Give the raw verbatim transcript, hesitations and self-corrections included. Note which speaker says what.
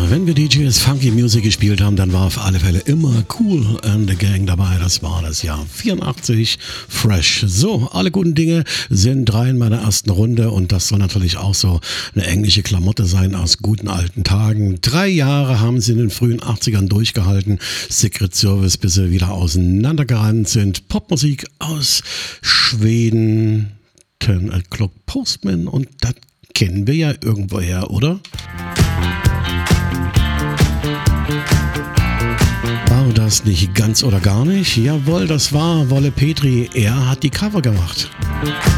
Speaker 1: wenn wir D Js Funky Music gespielt haben, dann war auf alle Fälle immer Kool and the Gang dabei. Das war das Jahr vierundachtzig, fresh. So, alle guten Dinge sind drei in meiner ersten Runde und das soll natürlich auch so eine englische Klamotte sein aus guten alten Tagen. Drei Jahre haben sie in den frühen achtzigern durchgehalten. Secret Service, bis sie wieder auseinandergerannt sind. Popmusik aus Schweden. Ten O'Clock Postman und das kennen wir ja irgendwoher, oder? War das nicht ganz oder gar nicht? Jawohl, das war Wolle Petri. Er hat die Cover gemacht.